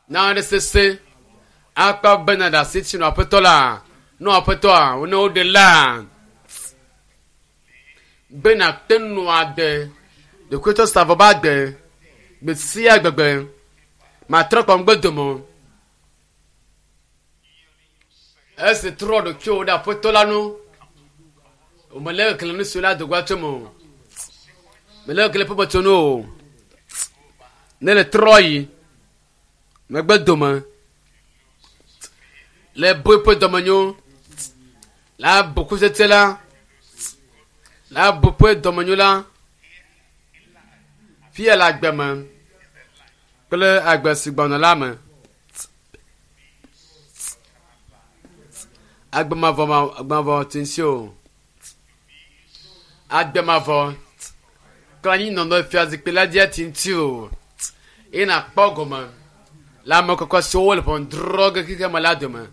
Na de sese. Akpa benada siti no apetola. No apetoa. No de la. Bena tenu ade. De kweto stavo bagbe. Besi agbegbe. Ma trokwa mgbedomo. Ese tro do kyo da apetola no. O mele kele no sula do gwatomo. Mele kele pobotono. Nele troyi. Mgbedomo. Le boipo domanyo. La beaucoup c'était là. La beaucoup domanyo la. Fie la gbema. Kle agba sigbona la me. Agba ma vo tensio. Agba ma vo. Klani no no fia zikpela dia tensio. Ina pogoma. La mo ko so le pon drogue ki ke malade me.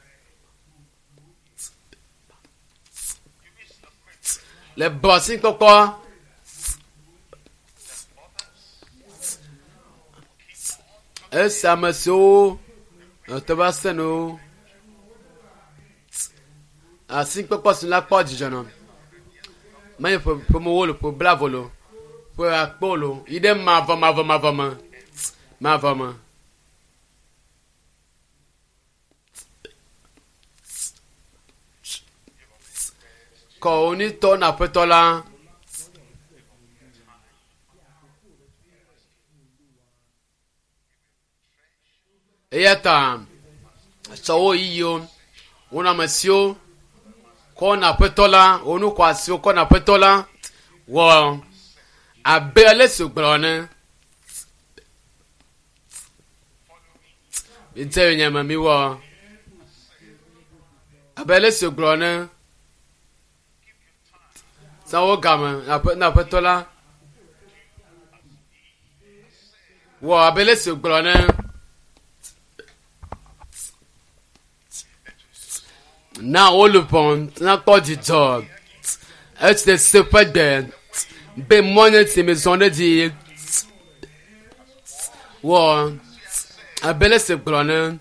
Le bossin koko. Essa maso. Tabasano. Assim koko sin la pode jana. Mas pro mo wolo pro bravolo. Pro apolo. Ide mava. Ko oni to na petola. Eyata. So iyo. Una masio. Ko na petola. Onu kwasio ko na petola. Wo. Abele sugrone. Binte nyama mi wo. Abele sugrone. Sawo gama na petola. Wo abele sugrone. Na olupon na podi dog. Et de sepede. Be money ti maison de di. Wo abele sugrone.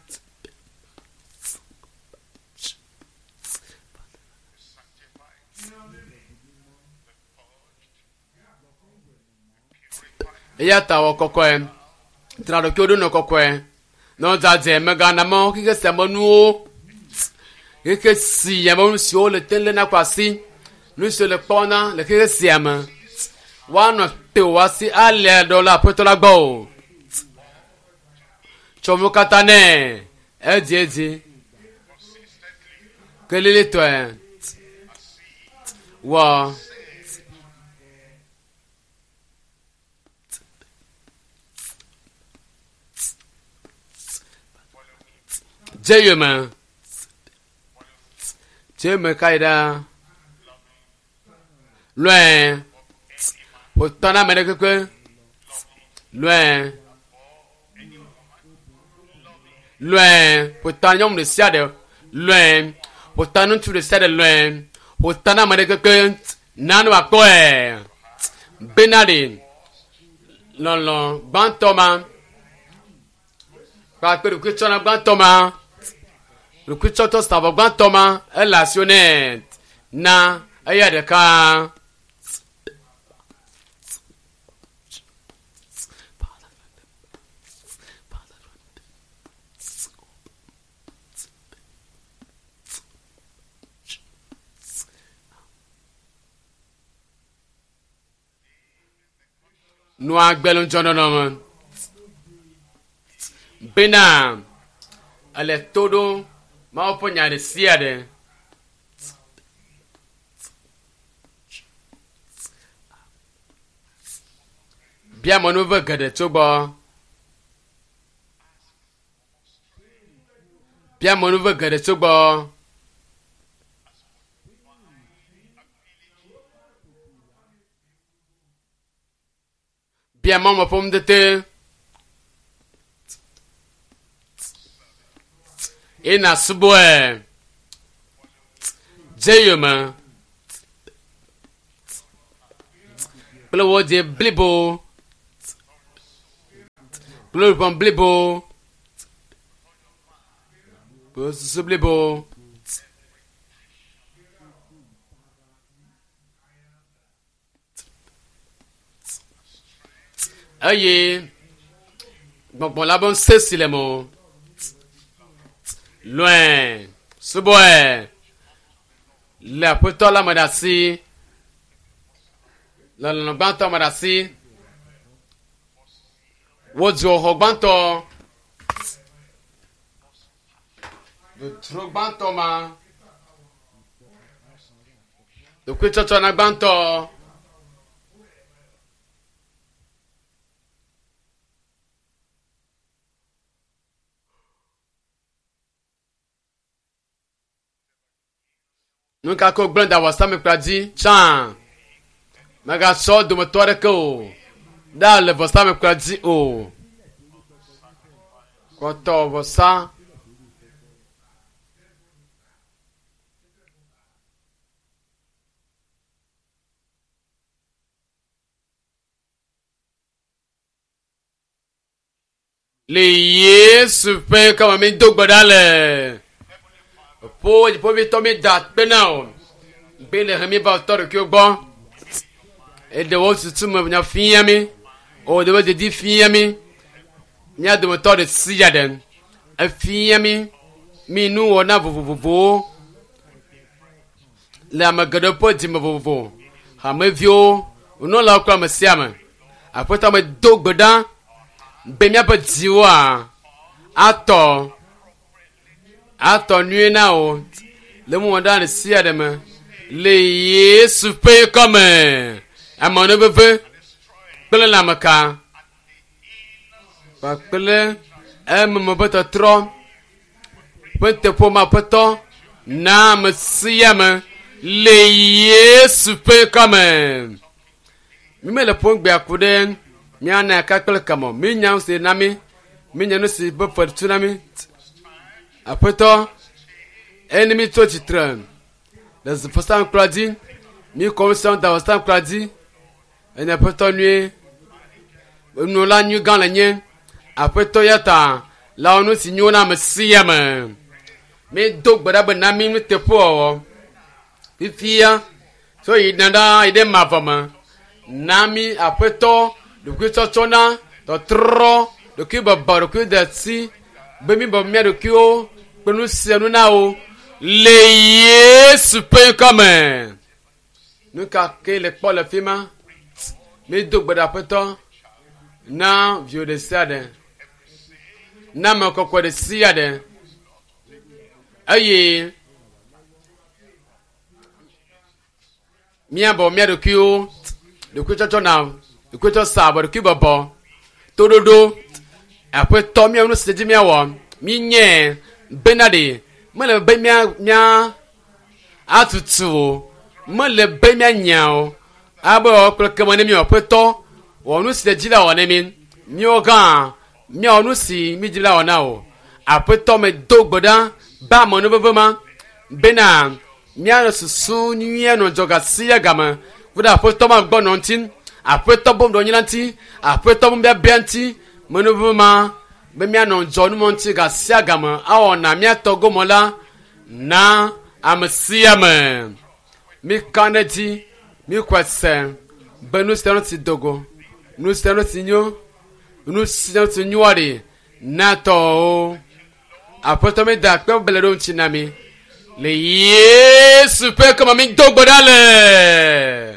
Eyata wo kokwe. Trado kyodo no kokwe. No zaze mega na mo kike semonu. Kike si yamo si o le tele na kwasi. Nu se le pona le kike si yama. Wano te wasi ale do la petola go. Chomo katane. Edi. Kelele to en. Wa. Jeyema kaida loin potana menekwe loin potana yom de siade loin potana tu de siade loin potana menekwe nanu akoe benadi lon bantoma pa pe ku chona bantoma. Le kuchoto stava gwantoma elasionet na ayadeka no agbelon jonono bena ale todo ma oponya de siade bia monu vegade tobo bia mama pom de te ina suboe Jeyema Blowo de blibo Blowo pon blibo possible beau. Aïe. Bon, la bonne c'est les mots. Loin. Ce bois. La poto la madassi. La banto madassi. Wodzo hogbanto. Le trogbanto ma. Le kuchocho na banto. Nunca ko blanda wasa me kwadi chan maga so do motore ko da le wasa me kwadi o ko to wasa le Yesu pe kama mi dogbadale po vi tomi dat penao bele remi ba tor ki ogbo e de wo tutu mo nya fiami o de wo de di fiami nya de mo tor de siyaden e fiami mi nu ona vovovo la magado po di mo vovovo ha me vio no la kwa me siama apota me dogbodan be mia pa diwa ato nuit na o le mo dan si ademe le Yesu pe comme amone bebe pele la maka pa pele mo beta tro pente po ma poto na me siame le Yesu pe comme mi me le pon gbe akuden mi ana ka pele kamo mi nyam se na mi nyano se be for tsunami apoto enemy to chitran that's the first time crowding mi commission da first time crowding en apoto nuit no la nu gan la nyen apoto yata la onu si nyona mesia man me dog bada bana mi te po fifia so yinada ide mafama nami apoto de kwito chona to tro de kiba baro ku datsi bemi ba mi de kyo penu sianu na o le Yesu pe comme nous ka ke le po le fima me dog bada poto na vio de sade na ma kokko de siade aye miabo mi de kyo de kwito chona de kwito sabo de kiba bo tododo après Tommy on se dit miawa minye benade mele be mia atutu mele be mia nyao abo klekemane mi opeto onu se dit la onemi mi ogan mi onu si mi dit la onao après Tommy dogbodan ba mo no bebema bena mia susu nwie no joga sia gama fuda après Tommy gbo nontin après Tommy do nyilanti après Tommy bia bianti monuvuma be mia no jonu monti ga siagama awona mia togomola na amsiame mi kaneti mi kwetse benu stano ti dogo nu stano ti nyo nu stano ti nyori na to apoto me da pe bele don chinami le Yesu pe kama mi dogbodale